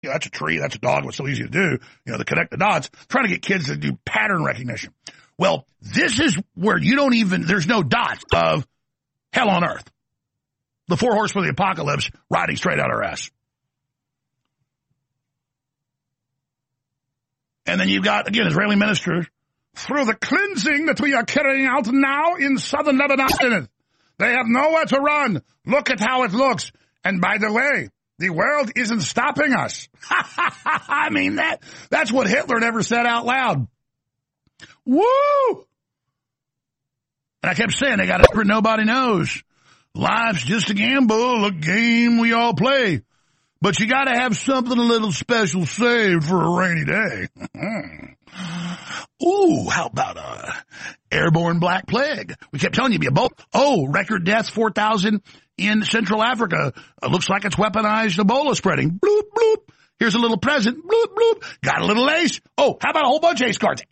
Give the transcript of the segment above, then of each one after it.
that's a tree, that's a dog, what's so easy to do, to connect the dots, trying to get kids to do pattern recognition. Well, this is where there's no dots of hell on earth. The 4 horsemen of the apocalypse riding straight out our ass. And then you've got, again, Israeli ministers, through the cleansing that we are carrying out now in southern Lebanon, they have nowhere to run. Look at how it looks. And by the way, the world isn't stopping us. I mean, that's what Hitler never said out loud. Woo! And I kept saying, they got a nobody knows. Life's just a gamble, a game we all play. But you got to have something a little special saved for a rainy day. Ooh, how about airborne black plague? We kept telling you be a boat. Oh, record deaths, 4,000 in Central Africa. Looks like it's weaponized Ebola spreading. Bloop, bloop. Here's a little present. Bloop, bloop. Got a little ace. Oh, how about a whole bunch of ace cards?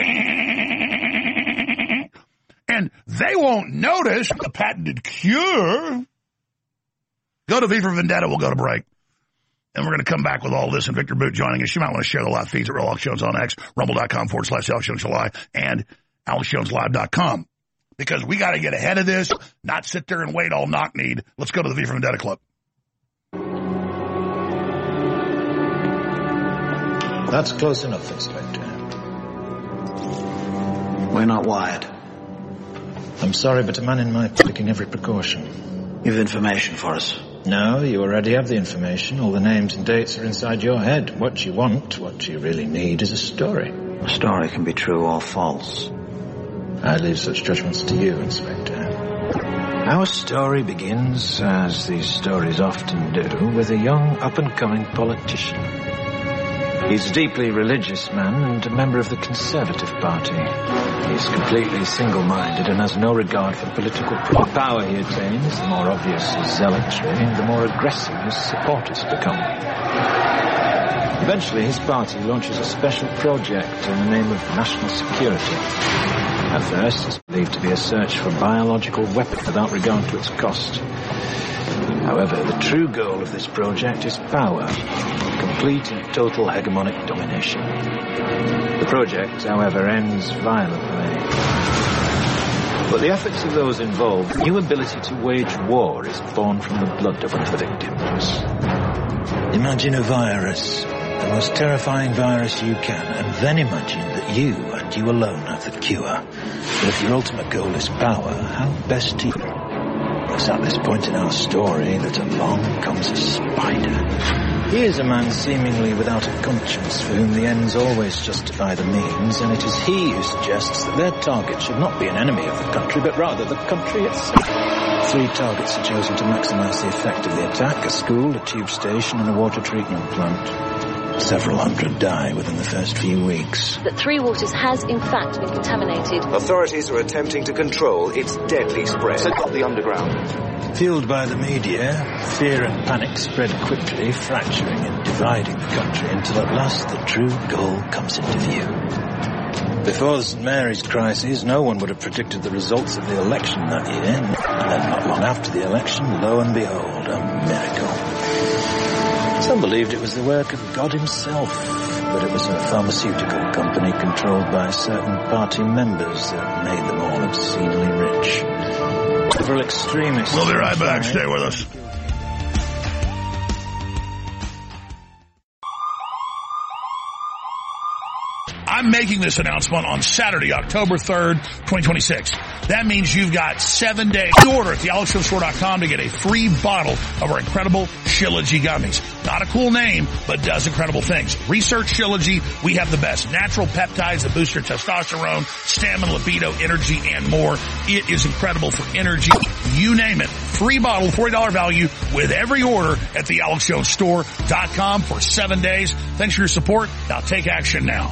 And they won't notice the patented cure. Go to V for Vendetta. We'll go to break. And we're going to come back with all this, and Victor Boot joining us. You might want to share the live feeds at Real Alex Jones on X, rumble.com/Alex Jones July, and AlexJonesLive.com. Because we got to get ahead of this, not sit there and wait all knock-kneed. Let's go to the V for Vendetta clip. That's close enough, Inspector. We're not wired. I'm sorry, but a man in my taking every precaution. You've information for us? No, you already have the information. All the names and dates are inside your head. What you want, what you really need, is a story. A story can be true or false. I leave such judgments to you, Inspector. Our story begins, as these stories often do, with a young, up-and-coming politician. He's a deeply religious man and a member of the Conservative Party. He's completely single-minded and has no regard for the political power he attains. The more obvious his zealotry, the more aggressive his supporters become. Eventually, his party launches a special project in the name of national security. At first, it's believed to be a search for biological weapons without regard to its cost. However, the true goal of this project is power. Complete and total hegemonic domination. The project, however, ends violently. But the efforts of those involved, the new ability to wage war is born from the blood of the victims. Imagine a virus, the most terrifying virus you can, and then imagine that you and you alone have the cure. But if your ultimate goal is power, how best to... It's at this point in our story that along comes a spider. He is a man seemingly without a conscience, for whom the ends always justify the means, and it is he who suggests that their target should not be an enemy of the country, but rather the country itself. 3 targets are chosen to maximize the effect of the attack: a school, a tube station, and a water treatment plant. Several hundred die within the first few weeks. That Three Waters has, in fact, been contaminated. Authorities are attempting to control its deadly spread. Set up the underground. Fueled by the media, fear and panic spread quickly, fracturing and dividing the country until at last the true goal comes into view. Before the St. Mary's crisis, no one would have predicted the results of the election that year. And then not long after the election, lo and behold, a miracle. Some believed it was the work of God himself, but it was a pharmaceutical company controlled by certain party members that made them all obscenely rich. Several extremists... We'll be right back. Stay with us. I'm making this announcement on Saturday, October 3rd, 2026. That means you've got 7 days to order at thealexshowstore.com to get a free bottle of our incredible Shilajit gummies. Not a cool name, but does incredible things. Research Shilajit. We have the best natural peptides that boost your testosterone, stamina, libido, energy, and more. It is incredible for energy. You name it. Free bottle, $40 value with every order at thealexshowstore.com for 7 days. Thanks for your support. Now take action now.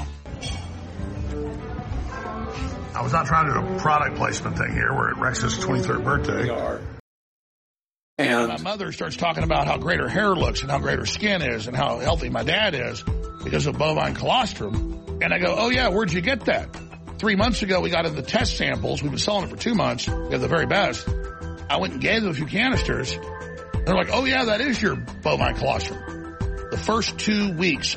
I was not trying to do a product placement thing here. We're at Rex's 23rd birthday. We are. And my mother starts talking about how great her hair looks and how great her skin is and how healthy my dad is because of bovine colostrum. And I go, oh yeah, where'd you get that? 3 months ago, we got in the test samples. We've been selling it for 2 months. We have the very best. I went and gave them a few canisters. They're like, oh yeah, that is your bovine colostrum. The the first 2 weeks